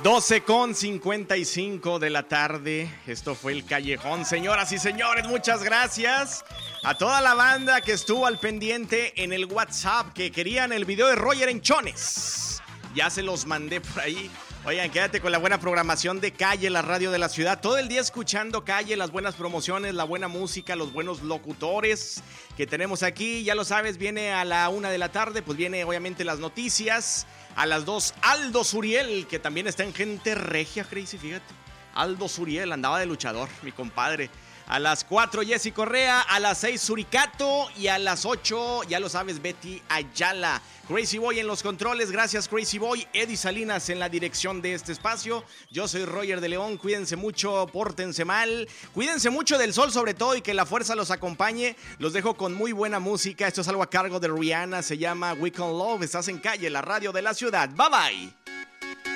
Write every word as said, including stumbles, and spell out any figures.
doce con cincuenta y cinco de la tarde. Esto fue El Callejón. Señoras y señores, muchas gracias a toda la banda que estuvo al pendiente en el WhatsApp, que querían el video de Roger en Chones. Ya se los mandé por ahí. Oigan, quédate con la buena programación de Calle, la radio de la ciudad. Todo el día escuchando Calle, las buenas promociones, la buena música, los buenos locutores que tenemos aquí. Ya lo sabes, viene a la una de la tarde, pues viene obviamente las noticias. A las dos, Aldo Suriel, que también está en Gente Regia, Crazy, fíjate. Aldo Suriel, andaba de luchador, mi compadre. A las cuatro, Jessy Correa. A las seis, Suricato. Y a las ocho, ya lo sabes, Betty Ayala. Crazy Boy en los controles. Gracias, Crazy Boy. Eddie Salinas en la dirección de este espacio. Yo soy Roger de León. Cuídense mucho, pórtense mal. Cuídense mucho del sol, sobre todo, y que la fuerza los acompañe. Los dejo con muy buena música. Esto es algo a cargo de Rihanna. Se llama We Can Love. Estás en Calle, la radio de la ciudad. Bye, bye.